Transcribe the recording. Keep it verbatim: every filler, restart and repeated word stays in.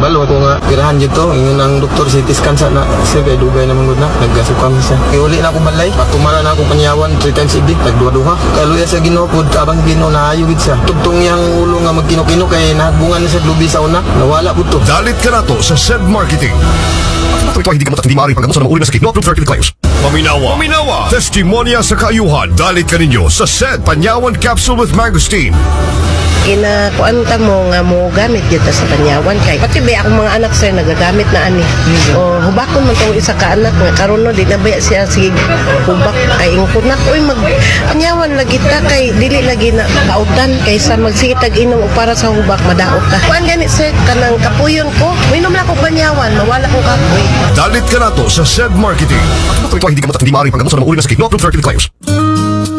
Ibalo ko nga pirahan dito, ingon ang doktor C T scan sa na siya kay dugay naman gud na naggasukam siya. Iuli na ako balay, patumanan na ako panyawan three times a day, tagduha-duha. Kaluya sa Ginoo pud abang Ginoo naayo gid siya. Tugtong yang ulo nga magkino-kino kay nahagbungan na sa lubi sa una, nawala pud to. Dalit ka na to sa S E D Marketing. Ito hindi ka hindi maaaring paggamot sa mga uri na sakit. No approved therapeutic claims. Paminawa. Paminawa. Testimonya sa kaayuhan. Dalit ka ninyo sa S E D Panyawan Capsule with Mangosteen. Inakuan ta mo nga mo gamit dito sa panyawan kay pati ba akong mga anak sir nagagamit na ani. Mm-hmm. O hubakon man tong isa ka anak nga karon no di na ba siya sige hubak kay ingkod na oy mag panyawan lagi ta kay dili lagi na kautan kaysa magsitag inom og para sa hubak madaot ta. Kuan gani sir kanang kapuyon ko minom na ko panyawan mawala ko kapoy. Dalit ka na to sa S E D Marketing. Ito hindi ka hindi maaaring paggamot sa mga uri na sakit. No approved therapeutic claims.